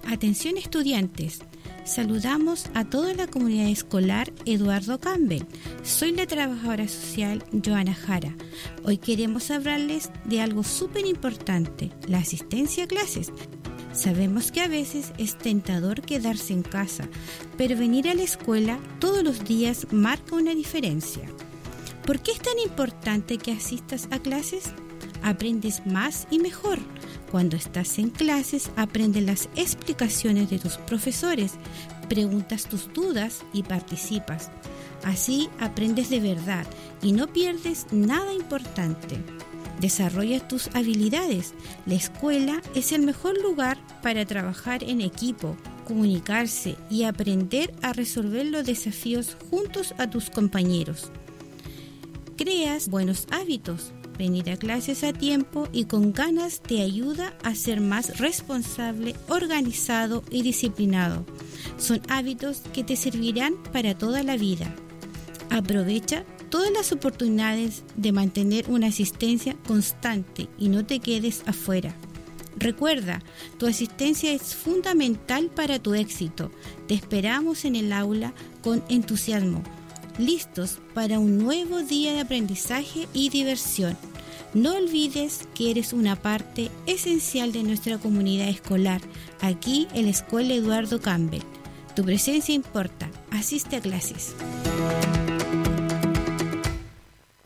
Atención estudiantes, saludamos a toda la comunidad escolar Eduardo Campbell. Soy la trabajadora social Joana Jara. Hoy queremos hablarles de algo súper importante, la asistencia a clases. Sabemos que a veces es tentador quedarse en casa, pero venir a la escuela todos los días marca una diferencia. ¿Por qué es tan importante que asistas a clases? Aprendes más y mejor. Cuando estás en clases, aprendes las explicaciones de tus profesores, preguntas tus dudas y participas. Así aprendes de verdad y no pierdes nada importante. Desarrollas tus habilidades. La escuela es el mejor lugar para trabajar en equipo, comunicarse y aprender a resolver los desafíos juntos a tus compañeros. Creas buenos hábitos. Venir a clases a tiempo y con ganas te ayuda a ser más responsable, organizado y disciplinado. Son hábitos que te servirán para toda la vida. Aprovecha todas las oportunidades de mantener una asistencia constante y no te quedes afuera. Recuerda, tu asistencia es fundamental para tu éxito. Te esperamos en el aula con entusiasmo, listos para un nuevo día de aprendizaje y diversión. No olvides que eres una parte esencial de nuestra comunidad escolar, aquí en la Escuela Eduardo Campbell. Tu presencia importa. Asiste a clases.